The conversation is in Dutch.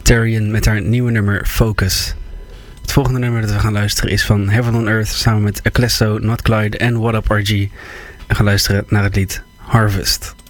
Tarian met haar nieuwe nummer Focus. Het volgende nummer dat we gaan luisteren is van Heaven on Earth samen met Eclesso, Not Clyde en What Up RG. We gaan luisteren naar het lied Harvest.